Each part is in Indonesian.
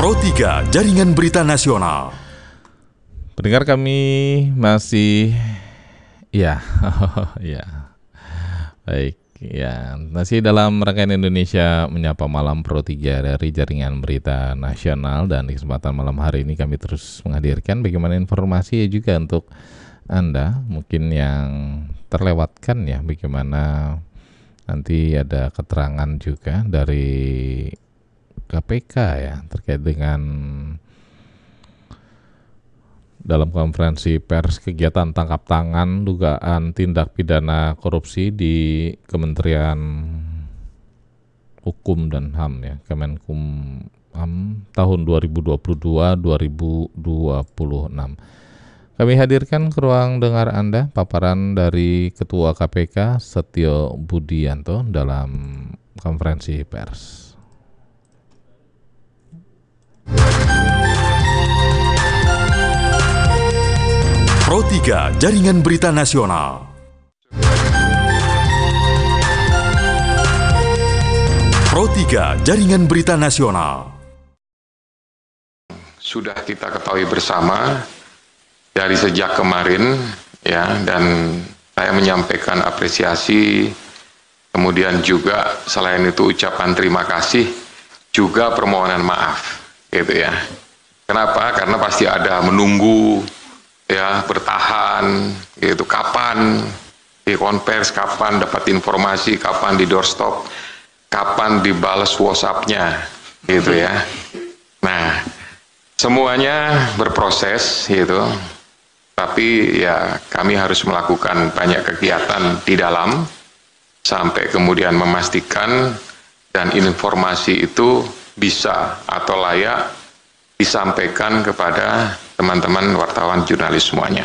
Pro 3 Jaringan Berita Nasional. Pendengar kami masih ya baik ya, masih dalam rangkaian Indonesia Menyapa Malam Pro 3 dari Jaringan Berita Nasional, dan di kesempatan malam hari ini kami terus menghadirkan bagaimana informasi juga untuk Anda mungkin yang terlewatkan ya, bagaimana nanti ada keterangan juga dari KPK ya terkait dengan dalam konferensi pers kegiatan tangkap tangan dugaan tindak pidana korupsi di Kementerian Hukum dan HAM ya, Kemenkumham tahun 2022-2026. Kami hadirkan ke ruang dengar Anda paparan dari Ketua KPK Setio Budianto dalam konferensi pers. Pro 3 Jaringan Berita Nasional. Pro 3 Jaringan Berita Nasional. Sudah kita ketahui bersama dari sejak kemarin ya, dan saya menyampaikan apresiasi, kemudian juga selain itu ucapan terima kasih, juga permohonan maaf gitu ya. Kenapa? Karena pasti ada menunggu ya, bertahan gitu, kapan di konvers, kapan dapat informasi, kapan di doorstop, kapan dibales WhatsApp-nya gitu ya. Nah, semuanya berproses gitu, tapi ya kami harus melakukan banyak kegiatan di dalam sampai kemudian memastikan dan informasi itu bisa atau layak disampaikan kepada teman-teman wartawan jurnalis semuanya.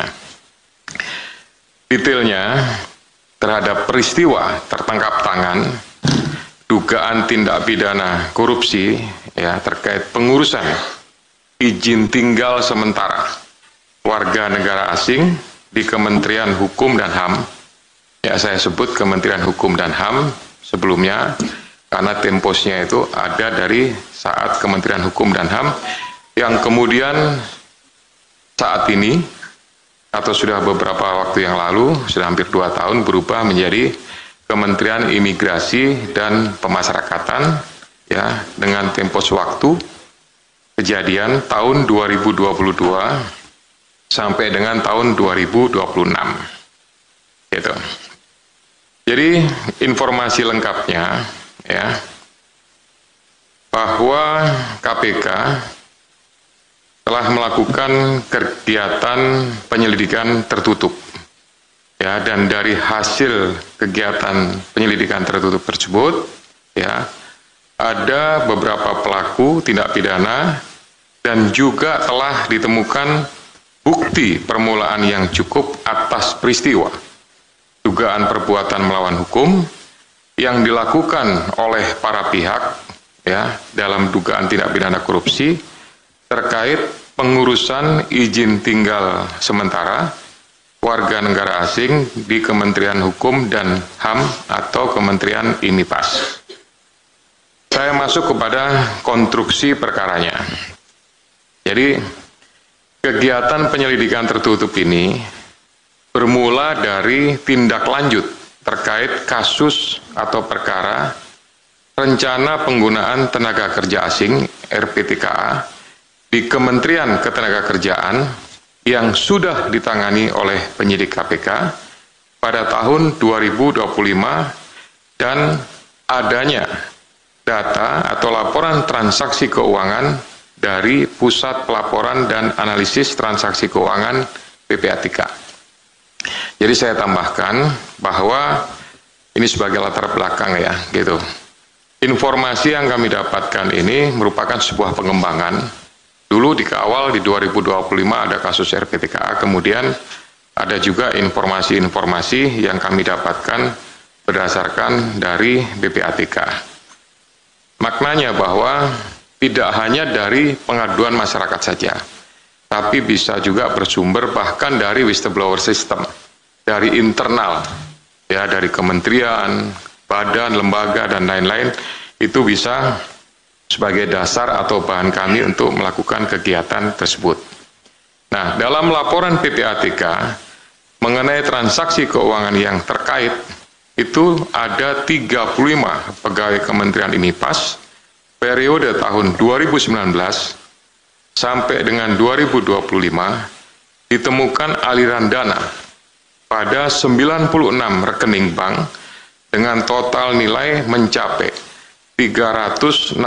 Detailnya terhadap peristiwa tertangkap tangan dugaan tindak pidana korupsi ya terkait pengurusan izin tinggal sementara warga negara asing di Kementerian Hukum dan HAM. Ya, saya sebut Kementerian Hukum dan HAM sebelumnya karena temposnya itu ada dari saat Kementerian Hukum dan HAM yang kemudian saat ini atau sudah beberapa waktu yang lalu, sudah hampir 2 tahun berubah menjadi Kementerian Imigrasi dan Pemasyarakatan ya, dengan tempos waktu kejadian tahun 2022 sampai dengan tahun 2026 gitu. Jadi informasi lengkapnya ya, bahwa KPK telah melakukan kegiatan penyelidikan tertutup ya, dan dari hasil kegiatan penyelidikan tertutup tersebut ya, ada beberapa pelaku tindak pidana dan juga telah ditemukan bukti permulaan yang cukup atas peristiwa dugaan perbuatan melawan hukum yang dilakukan oleh para pihak ya dalam dugaan tindak pidana korupsi terkait pengurusan izin tinggal sementara warga negara asing di Kementerian Hukum dan HAM atau Kementerian IMIPAS. Saya masuk kepada konstruksi perkaranya. Jadi, kegiatan penyelidikan tertutup ini bermula dari tindak lanjut terkait kasus atau perkara rencana penggunaan tenaga kerja asing RPTKA di Kementerian Ketenagakerjaan yang sudah ditangani oleh penyidik KPK pada tahun 2025 dan adanya data atau laporan transaksi keuangan dari Pusat Pelaporan dan Analisis Transaksi Keuangan PPATK. Jadi saya tambahkan bahwa ini sebagai latar belakang ya gitu. Informasi yang kami dapatkan ini merupakan sebuah pengembangan. Dulu di awal di 2025 ada kasus RPTKA, kemudian ada juga informasi-informasi yang kami dapatkan berdasarkan dari BPATK. Maknanya bahwa tidak hanya dari pengaduan masyarakat saja, tapi bisa juga bersumber bahkan dari whistleblower system, dari internal, ya dari kementerian, badan, lembaga, dan lain-lain, itu bisa sebagai dasar atau bahan kami untuk melakukan kegiatan tersebut. Nah, dalam laporan PPATK mengenai transaksi keuangan yang terkait, itu ada 35 pegawai Kementerian IMIPAS periode tahun 2019 sampai dengan 2025 ditemukan aliran dana pada 96 rekening bank dengan total nilai mencapai 366,7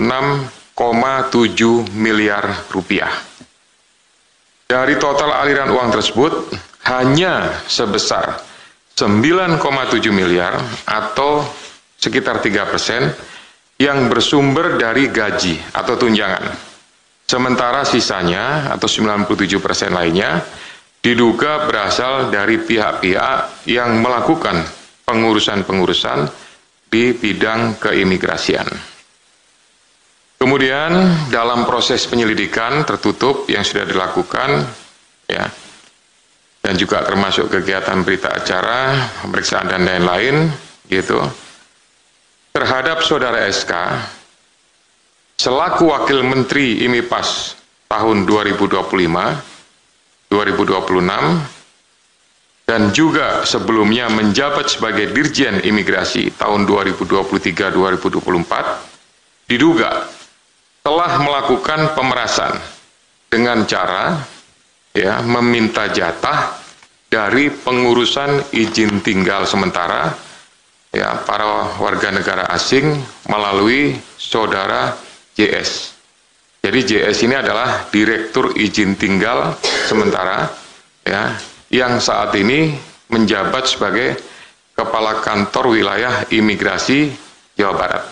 miliar rupiah. Dari total aliran uang tersebut, hanya sebesar 9,7 miliar atau sekitar 3% yang bersumber dari gaji atau tunjangan. Sementara sisanya atau 97% lainnya diduga berasal dari pihak-pihak yang melakukan pengurusan-pengurusan di bidang keimigrasian. Kemudian dalam proses penyelidikan tertutup yang sudah dilakukan, ya, dan juga termasuk kegiatan berita acara, pemeriksaan dan lain-lain, gitu, terhadap saudara SK selaku Wakil Menteri IMIPAS tahun 2025, 2026, dan juga sebelumnya menjabat sebagai Dirjen Imigrasi tahun 2023-2024, diduga telah melakukan pemerasan dengan cara, ya, meminta jatah dari pengurusan izin tinggal sementara, ya, para warga negara asing melalui saudara JS. Jadi JS ini adalah Direktur Izin Tinggal Sementara, ya, yang saat ini menjabat sebagai Kepala Kantor Wilayah Imigrasi Jawa Barat.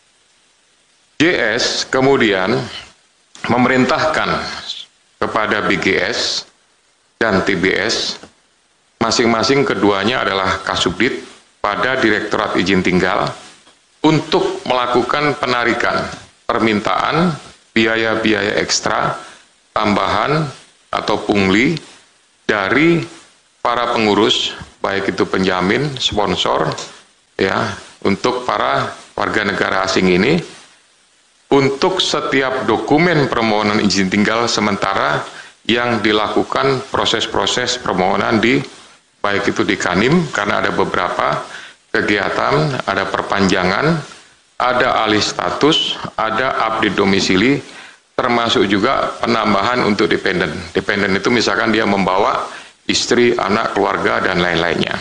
JS kemudian memerintahkan kepada BGS dan TBS, masing-masing keduanya adalah Kasubdit pada Direktorat Izin Tinggal, untuk melakukan penarikan permintaan biaya-biaya ekstra, tambahan atau pungli dari para pengurus, baik itu penjamin, sponsor, ya, untuk para warga negara asing ini, untuk setiap dokumen permohonan izin tinggal sementara yang dilakukan proses-proses permohonan di, baik itu di Kanim, karena ada beberapa kegiatan, ada perpanjangan, ada alih status, ada update domisili, termasuk juga penambahan untuk dependen. Dependen itu misalkan dia membawa istri, anak, keluarga, dan lain-lainnya.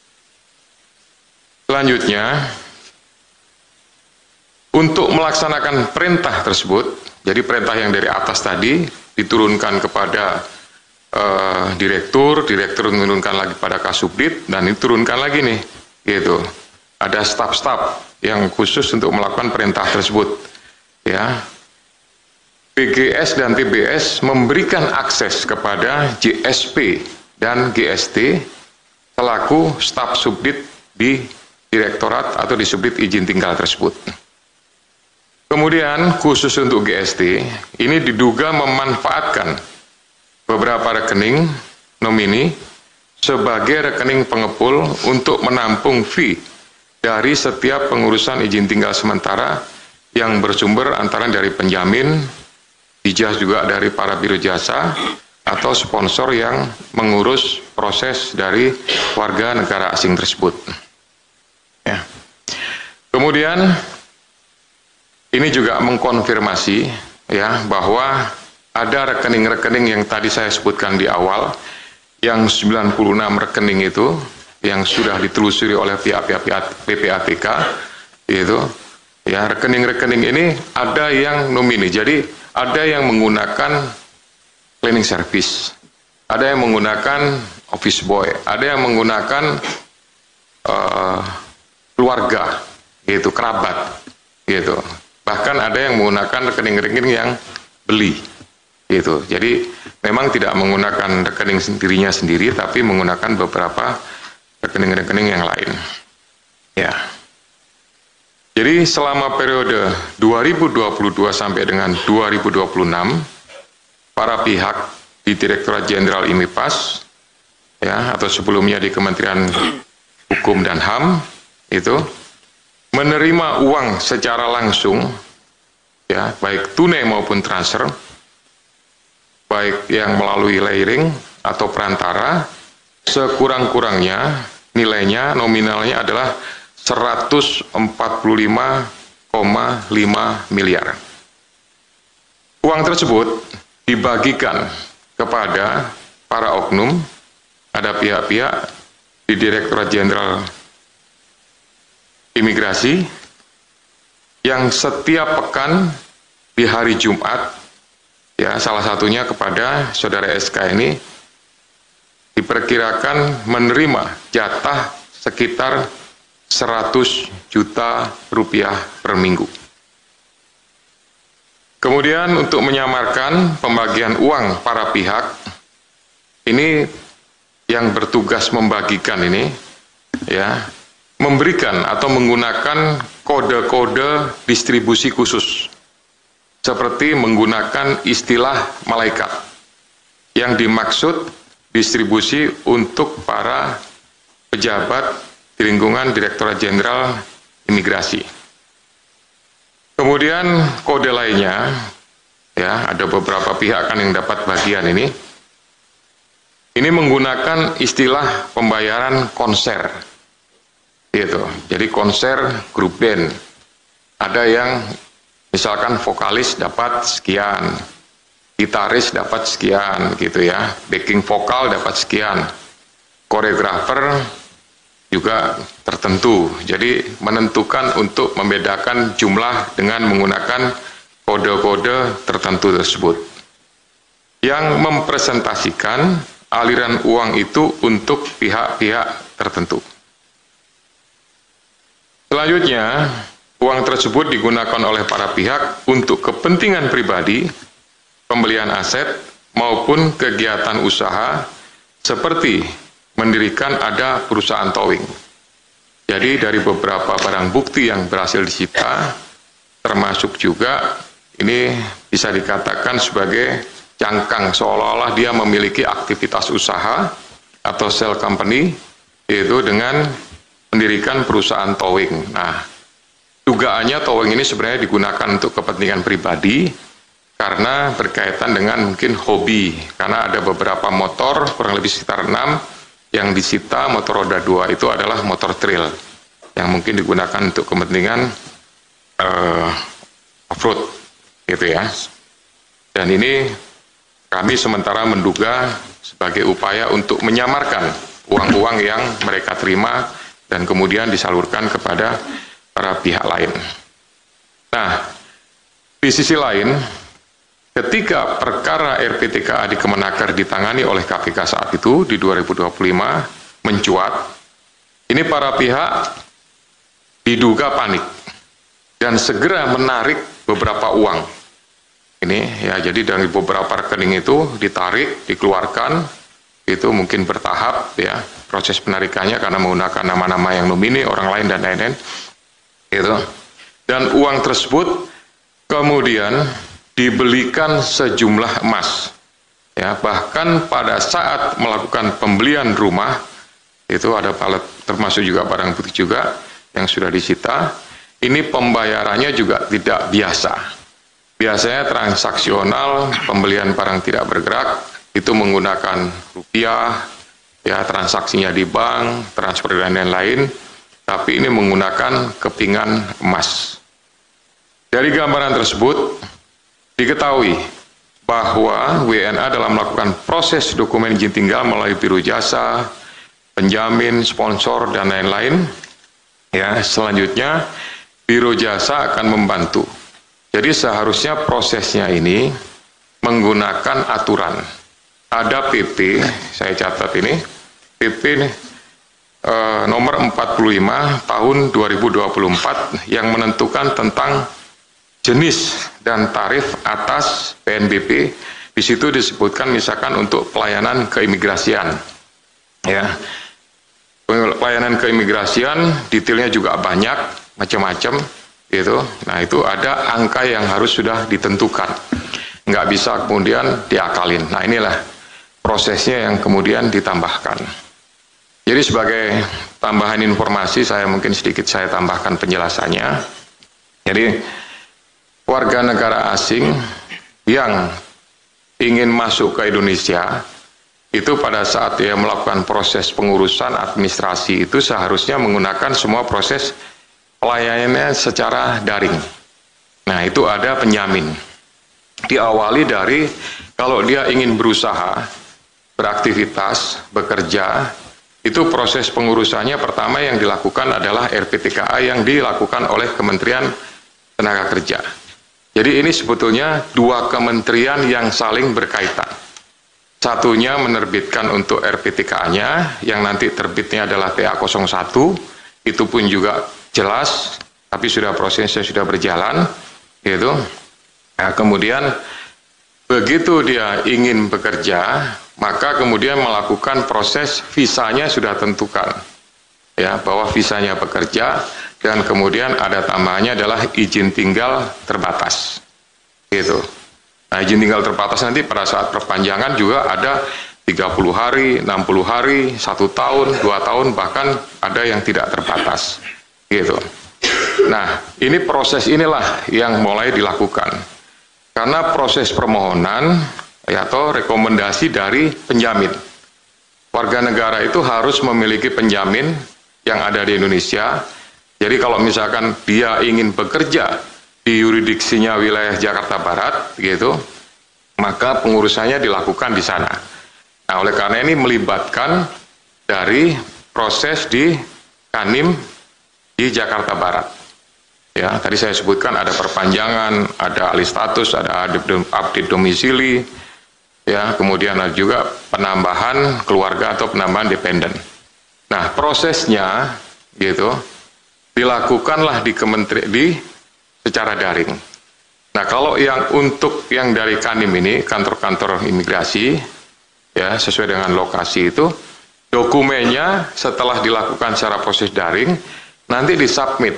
Selanjutnya, untuk melaksanakan perintah tersebut, jadi perintah yang dari atas tadi diturunkan kepada direktur menurunkan lagi pada Kasubdit, dan diturunkan lagi nih, gitu. Ada staf-staf yang khusus untuk melakukan perintah tersebut, ya. BGS dan TBS memberikan akses kepada JSP dan GST selaku staf subdit di direktorat atau di subdit izin tinggal tersebut. Kemudian khusus untuk GST, ini diduga memanfaatkan beberapa rekening nomini sebagai rekening pengepul untuk menampung fee dari setiap pengurusan izin tinggal sementara yang bersumber antara dari penjamin, ijazah juga dari para biro jasa, atau sponsor yang mengurus proses dari warga negara asing tersebut. Ya. Kemudian ini juga mengkonfirmasi, ya, bahwa ada rekening-rekening yang tadi saya sebutkan di awal, yang 96 rekening itu yang sudah ditelusuri oleh pihak-pihak PPATK, itu, ya, rekening-rekening ini ada yang nomini. Jadi ada yang menggunakan cleaning service, ada yang menggunakan office boy, ada yang menggunakan keluarga, gitu, kerabat, gitu. Bahkan ada yang menggunakan rekening-rekening yang beli, gitu. Jadi memang tidak menggunakan rekening dirinya sendiri, tapi menggunakan beberapa rekening-rekening yang lain. Ya. Jadi selama periode 2022 sampai dengan 2026, para pihak di Direktorat Jenderal IMIPAS, ya, atau sebelumnya di Kementerian Hukum dan HAM, itu menerima uang secara langsung ya, baik tunai maupun transfer, baik yang melalui layering atau perantara, sekurang-kurangnya nilainya nominalnya adalah 145,5 miliar. Uang tersebut dibagikan kepada para oknum, ada pihak-pihak di Direktorat Jenderal Imigrasi yang setiap pekan di hari Jumat, ya salah satunya kepada saudara SK ini diperkirakan menerima jatah sekitar 100 juta rupiah per minggu. Kemudian untuk menyamarkan pembagian uang para pihak, ini yang bertugas membagikan ini, ya, memberikan atau menggunakan kode-kode distribusi khusus, seperti menggunakan istilah malaikat, yang dimaksud distribusi untuk para pejabat di lingkungan Direktorat Jenderal Imigrasi. Kemudian kode lainnya, ya ada beberapa pihak kan yang dapat bagian ini. Ini menggunakan istilah pembayaran konser, gitu. Jadi konser grup band. Ada yang misalkan vokalis dapat sekian, gitaris dapat sekian, gitu ya. Backing vokal dapat sekian, koreografer juga tertentu. Jadi menentukan untuk membedakan jumlah dengan menggunakan kode-kode tertentu tersebut, yang mempresentasikan aliran uang itu untuk pihak-pihak tertentu. Selanjutnya, uang tersebut digunakan oleh para pihak untuk kepentingan pribadi, pembelian aset, maupun kegiatan usaha seperti mendirikan ada perusahaan towing. Jadi dari beberapa barang bukti yang berhasil disita, termasuk juga ini bisa dikatakan sebagai cangkang, seolah-olah dia memiliki aktivitas usaha atau shell company, yaitu dengan mendirikan perusahaan towing. Nah, dugaannya towing ini sebenarnya digunakan untuk kepentingan pribadi karena berkaitan dengan mungkin hobi, karena ada beberapa motor, kurang lebih sekitar 6, yang disita motor roda 2 itu adalah motor trail yang mungkin digunakan untuk kepentingan off-road, gitu ya. Dan ini kami sementara menduga sebagai upaya untuk menyamarkan uang-uang yang mereka terima dan kemudian disalurkan kepada para pihak lain. Nah, di sisi lain, ketika perkara RPTKA di Kemenaker ditangani oleh KPK saat itu di 2025 mencuat, ini para pihak diduga panik dan segera menarik beberapa uang. Ini ya, jadi dari beberapa rekening itu ditarik, dikeluarkan, itu mungkin bertahap ya proses penarikannya karena menggunakan nama-nama yang nomine orang lain dan lain-lain. Gitu. Dan uang tersebut kemudian dibelikan sejumlah emas, ya bahkan pada saat melakukan pembelian rumah itu ada palet, termasuk juga barang bukti juga yang sudah disita. Ini pembayarannya juga tidak biasa. Biasanya transaksional pembelian barang tidak bergerak itu menggunakan rupiah, ya transaksinya di bank, transfer dan lain-lain. Tapi ini menggunakan kepingan emas. Dari gambaran tersebut diketahui bahwa WNA dalam melakukan proses dokumen izin tinggal melalui biro jasa, penjamin, sponsor, dan lain-lain, ya selanjutnya biro jasa akan membantu. Jadi seharusnya prosesnya ini menggunakan aturan. Ada PP, saya catat ini, PP nomor 45 tahun 2024 yang menentukan tentang jenis dan tarif atas PNBP. Di situ disebutkan misalkan untuk pelayanan keimigrasian, ya pelayanan keimigrasian detailnya juga banyak macam-macam gitu. Nah itu ada angka yang harus sudah ditentukan, nggak bisa kemudian diakalin. Nah inilah prosesnya yang kemudian ditambahkan. Jadi sebagai tambahan informasi, saya mungkin sedikit saya tambahkan penjelasannya. Jadi warga negara asing yang ingin masuk ke Indonesia, itu pada saat dia melakukan proses pengurusan administrasi itu seharusnya menggunakan semua proses pelayanannya secara daring. Nah, itu ada penjamin. Diawali dari kalau dia ingin berusaha, beraktivitas, bekerja, itu proses pengurusannya pertama yang dilakukan adalah RPTKA yang dilakukan oleh Kementerian Tenaga Kerja. Jadi ini sebetulnya dua kementerian yang saling berkaitan. Satunya menerbitkan untuk RPTKA-nya, yang nanti terbitnya adalah TA01, itu pun juga jelas, tapi prosesnya sudah berjalan, gitu. Nah, kemudian begitu dia ingin bekerja, maka kemudian melakukan proses visanya sudah tentukan, ya, bahwa visanya bekerja, dan kemudian ada tambahannya adalah izin tinggal terbatas, gitu. Nah, izin tinggal terbatas nanti pada saat perpanjangan juga ada 30 hari, 60 hari, 1 tahun, 2 tahun, bahkan ada yang tidak terbatas, gitu. Nah, ini proses inilah yang mulai dilakukan. Karena proses permohonan atau rekomendasi dari penjamin. Warga negara itu harus memiliki penjamin yang ada di Indonesia. Jadi kalau misalkan dia ingin bekerja di yurisdiksinya wilayah Jakarta Barat, gitu, maka pengurusannya dilakukan di sana. Nah, oleh karena ini melibatkan dari proses di Kanim di Jakarta Barat. Ya, tadi saya sebutkan ada perpanjangan, ada alih status, ada update domisili, ya, kemudian ada juga penambahan keluarga atau penambahan dependen. Nah, prosesnya, gitu, dilakukanlah di secara daring. Nah, kalau yang untuk yang dari Kanim ini, kantor-kantor imigrasi, ya, sesuai dengan lokasi itu, dokumennya setelah dilakukan secara proses daring, nanti disubmit.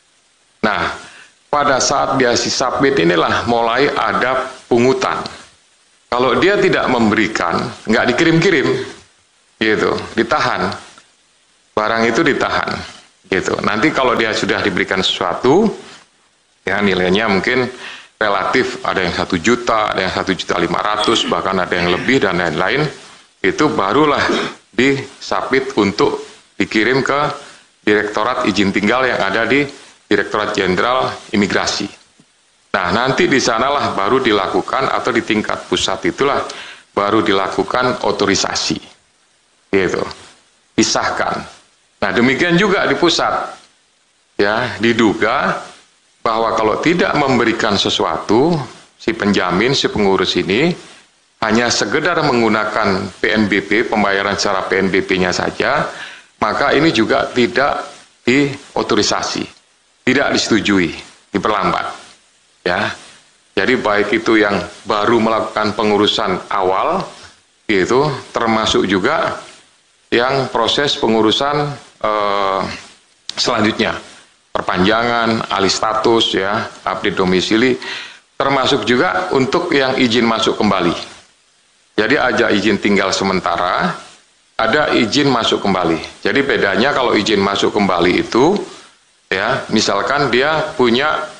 Nah, pada saat dia submit inilah mulai ada pungutan. Kalau dia tidak memberikan, nggak dikirim-kirim, gitu, ditahan. Barang itu ditahan, gitu. Nanti kalau dia sudah diberikan sesuatu, ya nilainya mungkin relatif, ada yang 1 juta, ada yang 1.500.000, bahkan ada yang lebih dan lain-lain, itu barulah disubmit untuk dikirim ke Direktorat Izin Tinggal yang ada di Direktorat Jenderal Imigrasi. Nah, nanti di sanalah baru dilakukan, atau di tingkat pusat itulah baru dilakukan otorisasi, gitu, disahkan. Nah, demikian juga di pusat, ya, diduga bahwa kalau tidak memberikan sesuatu, si penjamin, si pengurus ini hanya sekedar menggunakan PNBP, pembayaran secara PNBP-nya saja, maka ini juga tidak diotorisasi, tidak disetujui, diperlambat. Ya, jadi baik itu yang baru melakukan pengurusan awal, gitu, termasuk juga yang proses pengurusan selanjutnya, perpanjangan, alih status, ya, update domisili, termasuk juga untuk yang izin masuk kembali. Jadi ada izin tinggal sementara, ada izin masuk kembali. Jadi bedanya kalau izin masuk kembali itu, ya, misalkan dia punya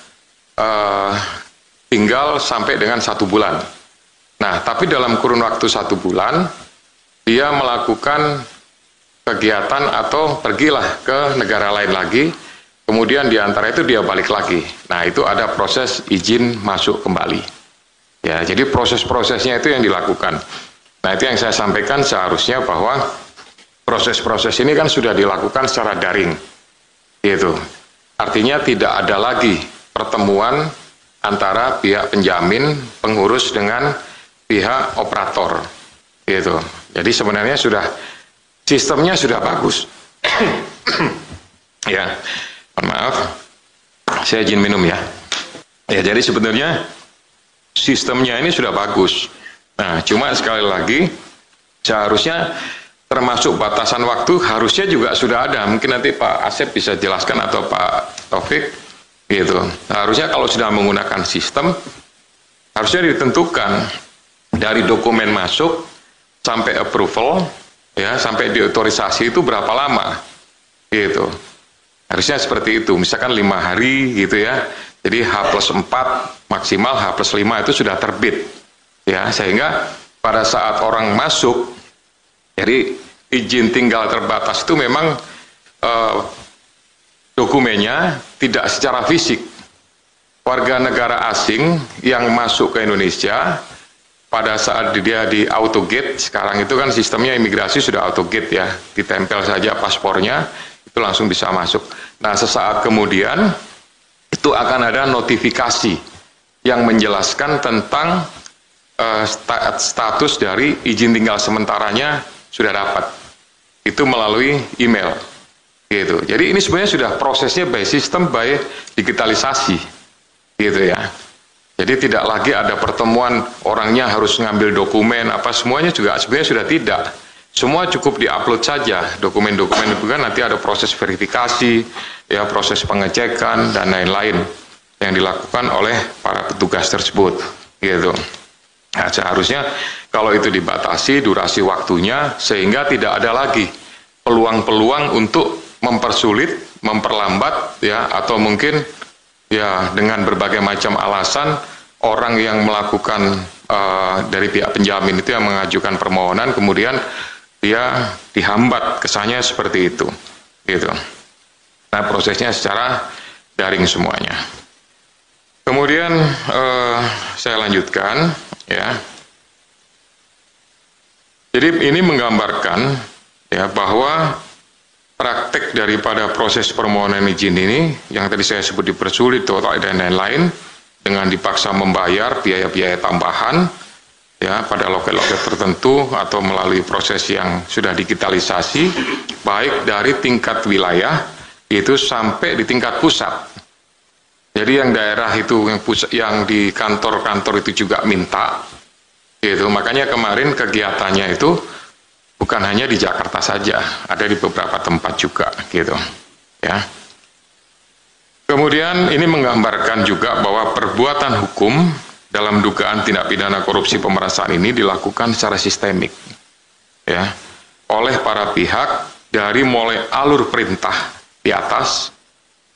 tinggal sampai dengan 1 bulan. Nah, tapi dalam kurun waktu 1 bulan, dia melakukan kegiatan atau pergilah ke negara lain lagi, kemudian di antara itu dia balik lagi. Nah, itu ada proses izin masuk kembali. Ya, jadi proses-prosesnya itu yang dilakukan. Nah, itu yang saya sampaikan, seharusnya bahwa proses-proses ini kan sudah dilakukan secara daring. Gitu. Artinya tidak ada lagi pertemuan antara pihak penjamin, pengurus dengan pihak operator, gitu. Jadi sebenarnya sistemnya sudah bagus. Ya, maaf, saya izin minum ya. Ya, jadi sebenarnya sistemnya ini sudah bagus. Nah, cuma sekali lagi seharusnya termasuk batasan waktu harusnya juga sudah ada. Mungkin nanti Pak Asep bisa jelaskan atau Pak Taufik. Gitu. Harusnya kalau sudah menggunakan sistem, harusnya ditentukan dari dokumen masuk sampai approval, ya, sampai diotorisasi itu berapa lama, gitu. Harusnya seperti itu. Misalkan 5 hari, gitu ya, Jadi H+4 maksimal H+5 itu sudah terbit. Ya, sehingga pada saat orang masuk, jadi izin tinggal terbatas itu memang dokumennya tidak secara fisik. Warga negara asing yang masuk ke Indonesia pada saat dia di autogate, sekarang itu kan sistemnya imigrasi sudah autogate ya, ditempel saja paspornya, itu langsung bisa masuk. Nah, sesaat kemudian itu akan ada notifikasi yang menjelaskan tentang status dari izin tinggal sementaranya sudah dapat. Itu melalui email. Gitu. Jadi ini sebenarnya sudah prosesnya by system, by digitalisasi. Gitu ya. Jadi tidak lagi ada pertemuan orangnya harus ngambil dokumen apa semuanya juga sebenarnya sudah tidak. Semua cukup diupload saja dokumen-dokumen itu kan nanti ada proses verifikasi, ya proses pengecekan dan lain-lain yang dilakukan oleh para petugas tersebut. Gitu. Nah, seharusnya kalau itu dibatasi durasi waktunya sehingga tidak ada lagi peluang-peluang untuk mempersulit, memperlambat ya atau mungkin ya dengan berbagai macam alasan orang yang melakukan dari pihak penjamin itu yang mengajukan permohonan kemudian dia dihambat, kesannya seperti itu gitu. Nah, prosesnya secara daring semuanya. Kemudian saya lanjutkan ya. Jadi ini menggambarkan ya bahwa praktek daripada proses permohonan izin ini yang tadi saya sebut dipersulit dan lain-lain dengan dipaksa membayar biaya-biaya tambahan ya pada loket-loket tertentu atau melalui proses yang sudah digitalisasi baik dari tingkat wilayah itu sampai di tingkat pusat. Jadi yang daerah itu yang di kantor-kantor itu juga minta gitu. Makanya kemarin kegiatannya itu bukan hanya di Jakarta saja, ada di beberapa tempat juga gitu ya. Kemudian ini menggambarkan juga bahwa perbuatan hukum dalam dugaan tindak pidana korupsi pemerasan ini dilakukan secara sistemik ya oleh para pihak dari mulai alur perintah di atas